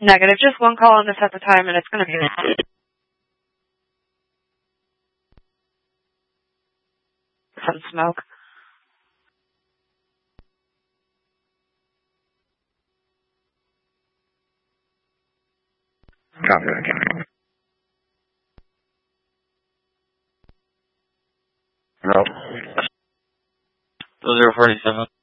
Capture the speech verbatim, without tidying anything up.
Negative. Just one call on this at the time, and it's going to be some smoke. Copy that. No. zero forty-seven.